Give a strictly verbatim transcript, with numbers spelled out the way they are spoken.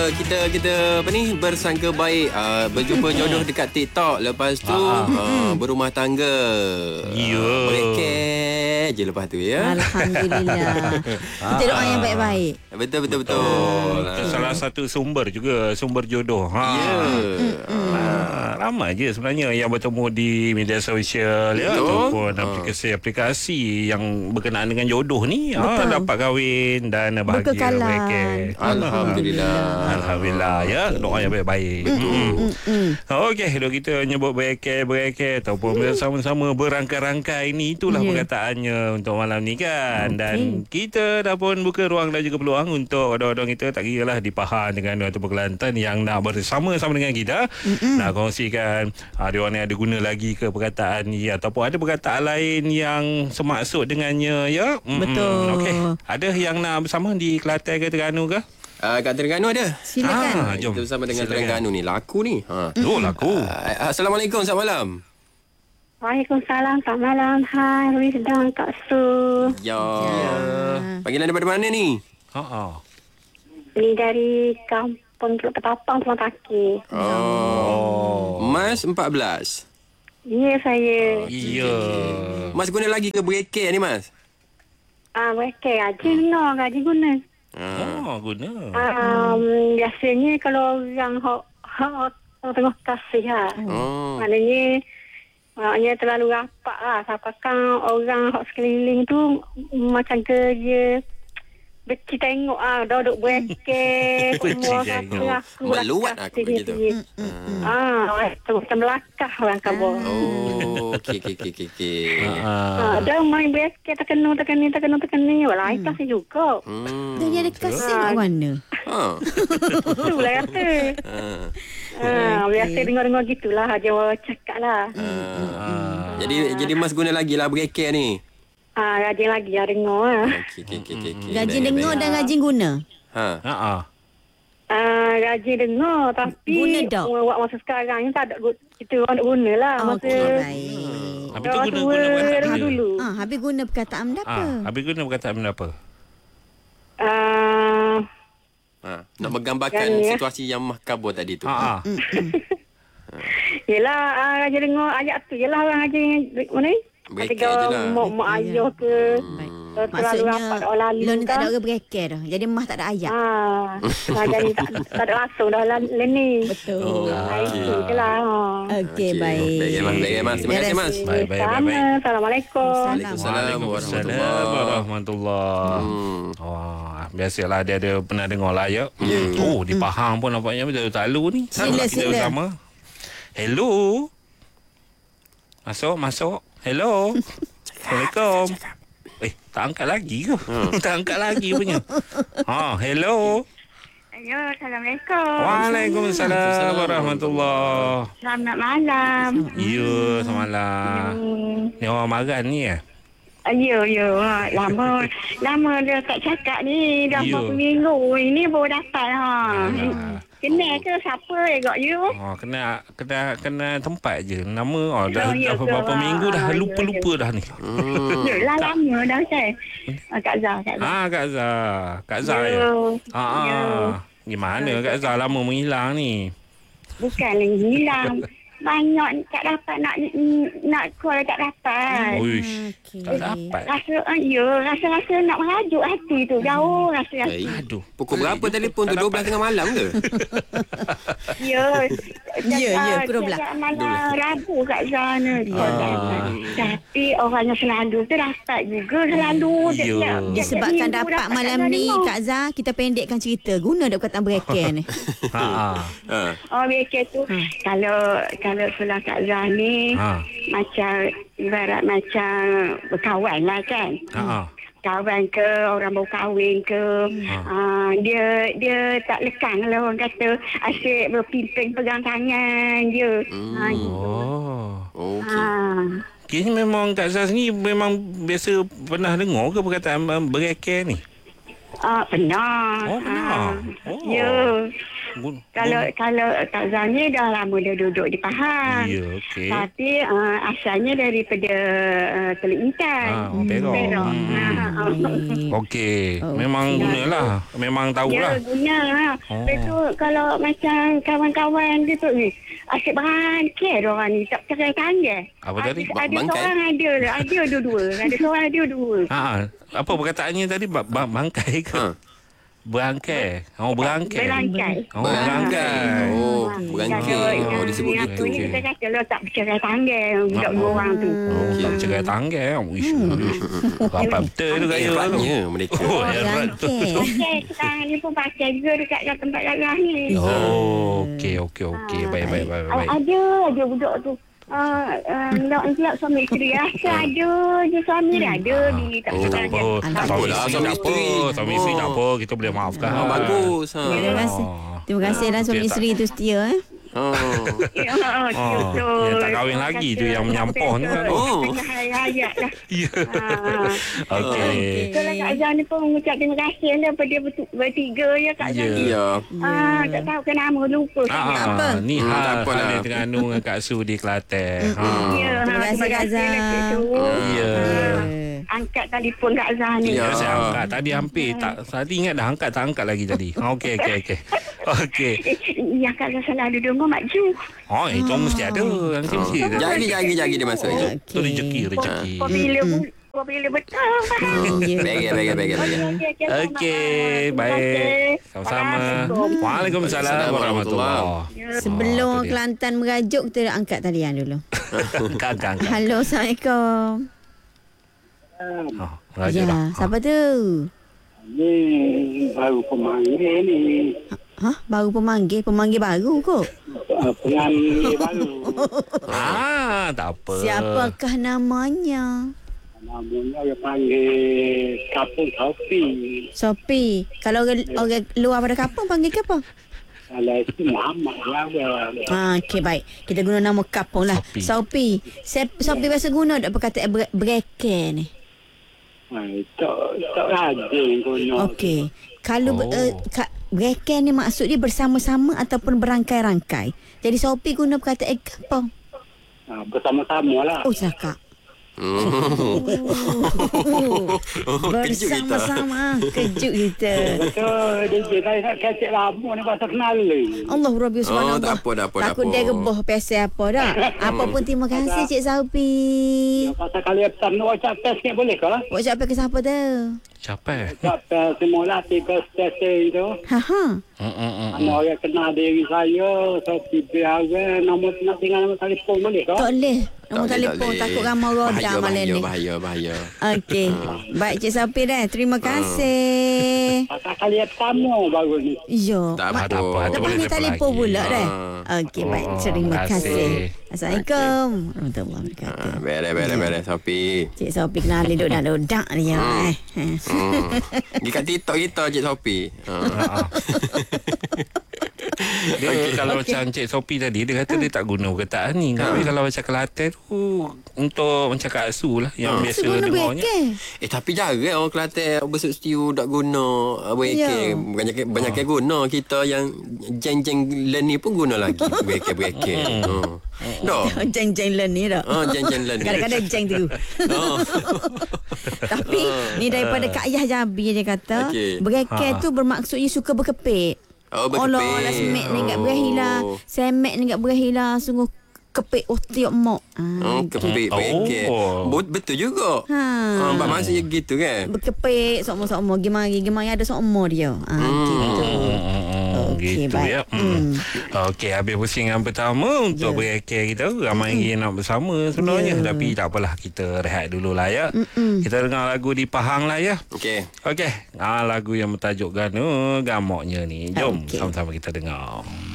kita kita apa ni bersangka baik uh, berjumpa jodoh dekat TikTok, lepas tu uh, berumah tangga. Ya. Bereket je lepas tu ya. Alhamdulillah. Kita doa yang baik-baik. Betul betul betul. Itu salah satu sumber juga, sumber jodoh. Ha. Ya. Ha, ramai je sebenarnya yang bertemu di media sosial ya, ataupun aplikasi-aplikasi yang berkenaan dengan jodoh ni, ha, dapat kahwin dan bahagia. Berkekalan. Alhamdulillah. Alhamdulillah ya, doa yang baik-baik. Hmm. Okey, kalau kita nyebut berekek-berekek ataupun bersama-sama berangkai-rangkai ni, itulah Ya. perkataannya untuk malam ni kan. Okey. Dan kita dah pun buka ruang dan juga peluang untuk orang-orang kita, tak kira lah di Pahang dengan ataupun Kelantan yang nak bersama-sama dengan kita, Mm-mm. nak kongsikan ada orang yang ada guna lagi ke perkataan ni ataupun ada perkataan lain yang semaksud dengannya ya. Mm-mm. Betul. Okey, ada yang nak bersama di Kelantan ke Terengganu ke? Uh, kat Terengganu ada. Silakan. Ah, jom. Kita bersama dengan Silakan. Terengganu ni. Laku ni. Ha. Oh, laku. Uh, Assalamualaikum, selamat malam. Waalaikumsalam, selamat malam. Hai, Ruiz dan Kak Su. Ya. Panggilan daripada mana ni? Ha ah. Ini dari kampung Teluk Ketapang, Pulau Taki. Oh. Mas empat belas. Ya, saya. Ya. Mas guna lagi ke bereket ni, Mas? Ah, mereka gaji dengar, gaji guna. Oh, guna. Um, biasanya kalau orang hok hok tengah kasih ha. Oh. Maknanya maknanya terlalu rapat lah. Siapakan orang hok sekeliling tu macam kerja Beci tengok ah, dah duduk bereket semua tengok. kata aku Meluat aku begitu. Ah, tu macam melakah orang kabar. Oh, okey okey okey okey. okey. Ah, dah main bereket terkena terkena terkena terkena. Walau itu sih juga. Hmm. Dan dia ada kasih kat mana? Ha. Tu lah kata. Ha. Ah, biasa dengar-dengar gitulah aja cakap lah. Ha. Jadi jadi Mas guna lagi lah bereket ni. Ah, rajin lagi ya dengar ah. Okey okey okey okey. okey. Rajin Baik, dengar baik. dan rajin guna. Ha. Ha ah. Ah, rajin dengar tapi Guna tak? buat masa sekarang ni tak ada gu- kita orang nak guna lah masa Okey, baik. Habis tu orang guna tua guna perkataan dengar dia. dulu. Ah, habis guna perkataan benda apa? Ah, habis guna perkataan benda apa? Ah, Ha. Nak menggambarkan Kan, ya. situasi yang mah kabur tadi tu. Ha ah. yelah ah, rajin dengar ayat tu yelah orang rajin mana ni? Bereket Tiga je lah. mak mak ayah ke Baik. terlalu Maksudnya rapat orang lalu Lon tak ada kan. orang bereket dah. Jadi mah tak ada ayat. Ah, nah, jadi tak, tak ada langsung dah lah ni. Betul. Oh, Ah, okey. itu je lah. Okey, Okey, baik. Baik, Mas. Baik, Mas. Terima kasih, Mas. Baik, baik, baik, Sama. baik. Assalamualaikum. Waalaikumsalam Waalaikumsalam warahmatullahi. Hmm. Wah, biasalah dia ada pernah dengar lah ya. Oh, di Pahang pun nampaknya betul tak lalu ni. Sila, Nak kita sila. bersama. Hello. Masuk, masuk. Hello. Assalamualaikum. Eh, tak angkat lagi ke? tak angkat lagi punya. Ha, hello. Ya, Assalamualaikum. Waalaikumsalam warahmatullahi. Selamat malam. Ya, semalam. Ni orang Maran ni ya? Ya, ya. Lama lama dia tak cakap ni. Dah Ya. berapa minggu. Ini baru dapat. Ha. Alah. Kenal ke siapa yang got you? Oh, kena kena kena tempat je. Nama oh, dah, Oh, ya dah ke, beberapa Mak? minggu dah Ah, ya, lupa-lupa dah ni. Hmm. Ya, lah lama dah saya. Ah, Kak Zah, Kak Zah. Ah, Kak Zah. Kak Zah Ya. ya? Ah, Ya. ah. Gimana Kak Zah lama menghilang ni? Bukan lagi hilang. Banyak tak dapat nak nak call tak dapat. Uish, Okey. tak dapat. Rasa uh, ya, rasa-rasa nak merajuk hati tu. Jauh rasa hati. Baik. Aduh. Pukul berapa telefon tu? Tak dua belas tengah malam ke? Ya. Ya, ya, Ah, pukul dua belas. setiap malam Rabu kat sana. Ah. Tapi orangnya selalu tu dapat juga. Selalu. Ya. Setiap- setiap Disebabkan minggu dapat dapat malam Kak Zah ni, dengar. Kak Zah, kita pendekkan cerita. Guna dak perkataan bereket ni. Ha ah. Ha. Oh, biasa tu. Kalau kalau sulah Kak Zah ni. Ha. Macam ibarat macam berkawan lah kan. Ha ah. Kawan ke orang baru kahwin ke Ha. uh, dia dia tak lekang lah orang kata asyik berpimpin pegang tangan je. Hmm. Ha, Oh. Okey. ha. Kini memang Kak Zah ni memang biasa pernah dengar ke perkataan um, bereket ni? Ah, pernah. Oh, pernah. Ah, Oh. Ya. Gun- Kalau gun- kalau Kak Zah ni dah lama dia duduk di Pahang. Ya, okey. Tapi uh, asalnya daripada uh, Teluk Intan. Ah, oh, Perak. Perak. Hmm. Ah, ah. Okey, Oh, memang okey. gunalah. Memang tahulah. Ya, guna. Oh. Lepas tu kalau macam kawan-kawan dia tu ni, asyik berangkai orang ni, tak cerai tangan. Apa tadi? Ada, Ba- ada bangkai? seorang ada, ada dua-dua. Ada seorang ada dua. Ha, apa perkataannya tadi? Ba- ba- bangkai ke? Ha. Berangkai. Oh, berangkai. Berangkai. Oh, Berangkai. berangkai. Oh, Kalau berangkai. Oh, yang- disebut yang gitu. tu ni kita kata lo tak bercerai tangan budak Ah. dua orang tu. Oh, Okey. tak cerai tangan. Wish. wish. Rapat betul tu gaya tu. Eratnya mereka. Oh, erat tu. Berangkai. Okey, sekarang ni pun pakai juga dekat tempat Gagah ni. Oh, okey, okey, okey. Baik, baik, baik, baik. Ada je budak tu. Uh, uh, nak gelap suami isteri rasa ada je suami dia ada bini tak Kita tak ada. apa. Alhamdulillah. Suami Lah, isteri suami tak apa. isteri. Suami isteri tak Oh. apa. Kita boleh maafkan. Ah, bagus. Ha. Terima kasih. Terima kasih dan suami Dia tak- isteri tu setia eh. Oh. Ya, Oh, betul. yang tak kahwin lagi tu yang menyampah ni kan. Oh. Tengah hayat lah. Ya. Ah. Okey. Itulah Kak Azhar ni pun mengucap terima kasih lah pada bertu- bertiga ya Kak Azhar Ya. ni. Ya. Ah, tak tahu ke nama lupa. Ah, apa? ni Hmm, tak hal apalah. Saleh Terengganu dengan Kak Su di Kelantan. Ha. Ya, Terima kasih, Kak Azhar. lah, Cik Su. Ya. Angkat telefon Kak Azhar ni. Ya. Ya, saya angkat tadi hampir tak tadi ingat dah angkat tak angkat lagi tadi. Ha, okey okey okey. Okey. Eh, yang Kak Azhar selalu dengar Mak Ju. Oh, itu mesti ada. Nanti mesti ada. Jari, jari, jari dia masuk lagi. Itu rezeki, rezeki. Apabila apabila betul. Ya. Baik, baik, baik, baik. Okey, baik. Sama-sama. Waalaikumsalam warahmatullahi. Sebelum Ah, tu dia. Kelantan merajuk, kita angkat talian dulu. Angkat, angkat, angkat. Halo, Assalamualaikum. Oh, raja dah. Ya, siapa tu? Ni baru pemanggil ni. Hah? Baru pemanggil? Pemanggil baru kot? Uh, Penganggil baru. Ah, tak apa. Siapakah namanya? Namanya dia panggil Kapung Sopi. Sopi. Kalau orang, orang luar pada kampung panggil ke apa? Kalau itu Muhammad Lawa. Ah, okey, baik. Kita guna nama kampung lah. Sopi. Sopi. Sopi, Sopi biasa guna tak perkataan bre- breaker ni? Tak tak rajin guna. Okey. Kalau Oh. oh. uh, ka, breaker ni maksud dia bersama-sama ataupun berangkai-rangkai. Jadi Sopi guna perkataan kampung. Ha, bersama-sama lah. Oh, cakap. Oh, kejut kita. Bersama-sama. Kejut kita. Betul. Dia dia saya nak kecek lama ni pasal kenal ni. Allah Rabbi subhanallah. tak apa, tak apa, tak Takut apa. dia rebah pasal apa dah. Apa pun terima kasih Cik Sopi. Pasal kali pesan nak ucap pes ni boleh ke? Whatsapp ke siapa tu? Siapa? Ucap pes semula tiga stesen tu. Ha ha. Hmm, hmm, hmm. Mana orang kenal diri saya. Sopi biara. Nombor nak tinggal nombor telefon boleh ke? Tak boleh. Nombor Tak boleh, telefon tak boleh. takut ramai roda Bahaya, malam bahaya, ni. bahaya, bahaya. Okey. Baik Cik Sopi dah. Terima kasih. Pasal kali pertama baru ni. Ya. Tak Mak- tak apa. Nanti Lepas boleh ni telefon telefon lagi. pula dah. Ah. Okey, baik. Oh, Terima kasih. kasih. Assalamualaikum warahmatullahi wabarakatuh. Ha, beres, beres, beres, Sopi. Cik Sopi kenali duduk-duduk dia. Eh. Hmm. Pergi kat TikTok kita, Cik Sopi. Ha. Dia kalau macam Cik Sopi tadi, dia kata dia tak guna perkataan ni. Tapi kalau macam Kelantan tu, untuk macam Kak Su lah, yang biasa Seguna dengarnya. breaker. Eh, tapi jarang orang Kelantan besuk setiu tak guna breaker. Ya. Banyak banyak yang guna. Kita yang jeng-jeng len ni pun guna lagi breaker-breaker. Ha. Dah. Jeng-jeng len ni dah. Ha, jeng-jeng len ni. Kadang-kadang jeng tu. Oh. Tapi ni daripada Kak Ayah Jabi dia kata, Okey. breaker Ha. tu bermaksudnya suka berkepit. Oh, berkepit. Allah lah semek ni kat berahila. Oh. Semek ni kat berahila sungguh kepit otiok mok. Oh, kepit breaker. Oh. But, betul juga. Ha. Ha, Mbak maksudnya gitu kan? Berkepit sok-sok gimari gimari ada sok dia. Ha gitu. Hmm, Okey, gitu baik. ya. Hmm. Okey, habis pusingan pertama untuk yeah. breaker kita. Ramai lagi nak bersama sebenarnya. Ya. Tapi tak apalah, kita rehat dulu lah ya. Mm-mm. Kita dengar lagu di Pahang lah ya. Okey. Okey, ah, lagu yang bertajuk Gana Gamoknya ni. Jom Okey. sama-sama kita dengar.